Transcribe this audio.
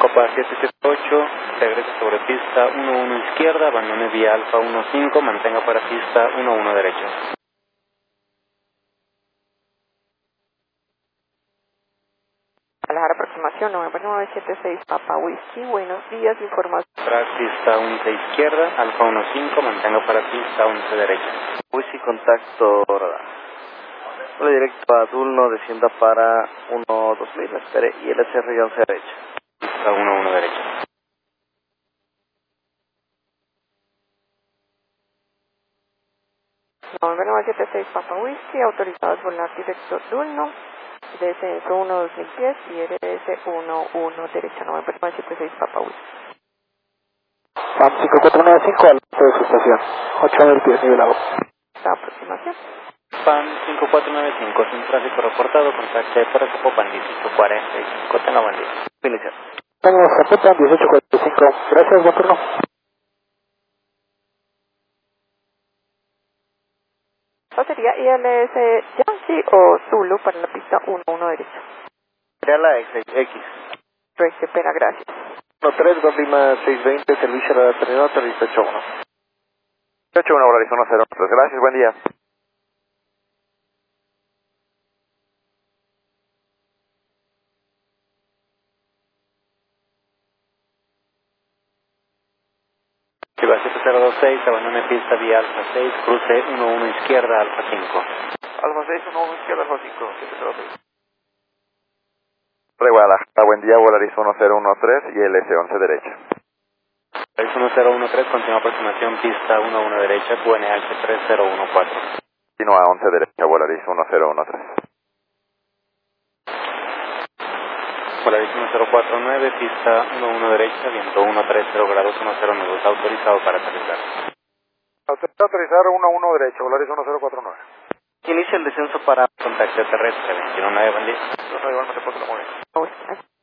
Copa 778, regrese sobre pista 11 izquierda, abandone vía Alfa 15, mantenga para pista 11 derecha. Guadalajara, aproximación 9976 Papa Whisky, buenos días, información. Para pista 11 izquierda, Alfa 15, mantenga para pista 11 derecha. Whisky, contacto radar. Vuelo directo a Dulno, descienda para 12000, espere, y LCR 11 derecha. Pista 11 derecha. November 976 Papa Whisky, autorizados volar directo Dulno, descenso 12000 pies y RS 11 derecha, November 976 Papa Whisky. PAM 5495 al norte de su estación, 8000 pies nivel agua. La aproximación. PAN 5495, sin tráfico reportado, contacte para Zapopan 1845, tenga buen día. Iniciar. Tenemos Zapopan 1845, gracias, buen turno. ¿Esta sería ILS Yankee o Zulu para la pista 11 derecha? Sería la X. Break de pena, gracias. 13, Golima 620, servicio radar terminado, 381. 381, Horizon 03, gracias, buen día. Chiva 7026, abandone pista vía Alfa 6, cruce 11 izquierda, Alfa 5. Alfa 6, 1 izquierda, Alfa 5, 706. De Guadalajara, buen día, Volaris 1013 y LS 11 derecha. Volaris 1013, continúa aproximación pista 11 derecha, QNH 3014. Continúa 11 derecha, Volaris 1013. Volaris 1049, pista 11 derecha, viento 130 grados 10 minutos, autorizado para aterrizar. Autorizado aterrizar 11 derecha, Volaris 1049. Inicia el descenso para Contacto terrestre 219, buen día. los igualmente por la móvil.